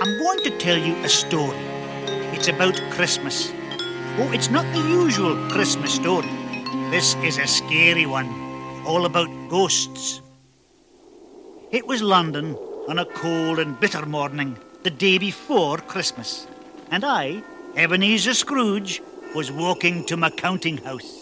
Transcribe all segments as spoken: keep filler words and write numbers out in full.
I'm going to tell you a story. It's about Christmas. Oh, it's not the usual Christmas story. This is a scary one, all about ghosts. It was London on a cold and bitter morning, the day before Christmas, and I, Ebenezer Scrooge, was walking to my counting house.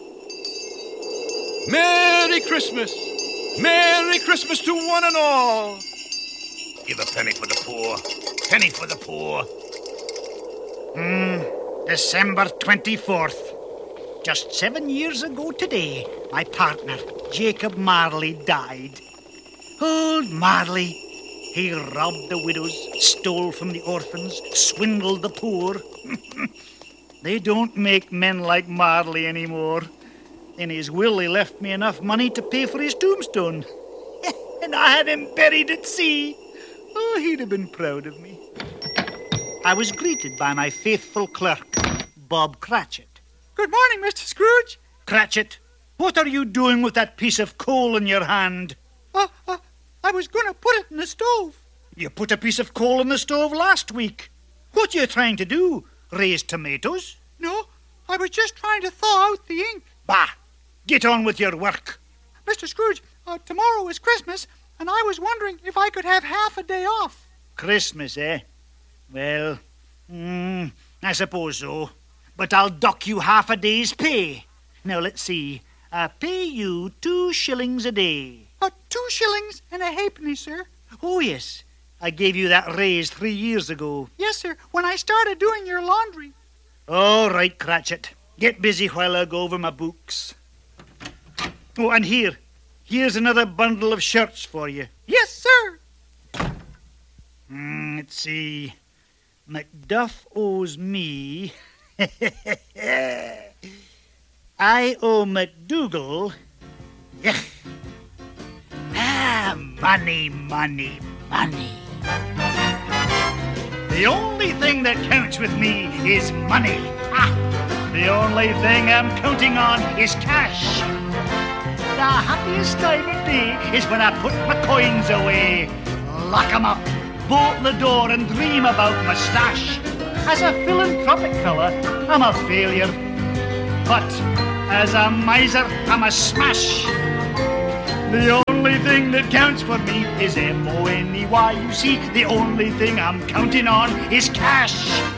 Merry Christmas! Merry Christmas to one and all! Give a penny for the poor. Penny for the poor. Hmm, December twenty-fourth. Just seven years ago today, my partner, Jacob Marley, died. Old Marley. He robbed the widows, stole from the orphans, swindled the poor. They don't make men like Marley anymore. In his will, he left me enough money to pay for his tombstone. And I had him buried at sea. Oh, he'd have been proud of me. I was greeted by my faithful clerk, Bob Cratchit. Good morning, Mister Scrooge. Cratchit, what are you doing with that piece of coal in your hand? Uh, uh, I was going to put it in the stove. You put a piece of coal in the stove last week. What are you trying to do? Raise tomatoes? No, I was just trying to thaw out the ink. Bah! Get on with your work. Mister Scrooge, uh, tomorrow is Christmas, and I was wondering if I could have half a day off. Christmas, eh? Well, mm, I suppose so. But I'll dock you half a day's pay. Now, let's see. I pay you two shillings a day. Uh, two shillings and a halfpenny, sir. Oh, yes. I gave you that raise three years ago. Yes, sir, when I started doing your laundry. All right, Cratchit. Get busy while I go over my books. Oh, and here. Here's another bundle of shirts for you. Yes, sir. Mm, let's see. Macduff owes me... I owe MacDougall... Yuck. Ah, money, money, money. The only thing that counts with me is money. Ah, the only thing I'm counting on is cash. The happiest time of day is when I put my coins away, lock 'em up, bolt the door and dream about my stash. As a philanthropic fella, I'm a failure. But as a miser, I'm a smash. The only thing that counts for me is M O N E Y. You see, the only thing I'm counting on is cash.